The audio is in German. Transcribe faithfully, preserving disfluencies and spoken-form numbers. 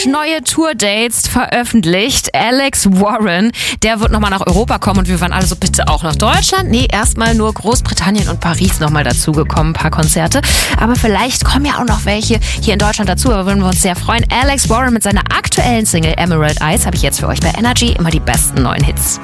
frisch neue Tour-Dates veröffentlicht. Alex Warren, der wird nochmal nach Europa kommen und wir waren alle so, bitte auch nach Deutschland? Nee, erstmal nur Großbritannien und Paris nochmal dazugekommen, ein paar Konzerte. Aber vielleicht kommen ja auch noch welche hier in Deutschland dazu, aber würden wir uns sehr freuen. Alex Warren mit seiner aktuellen Single Emerald Eyes habe ich jetzt für euch bei Energy, immer die besten neuen Hits.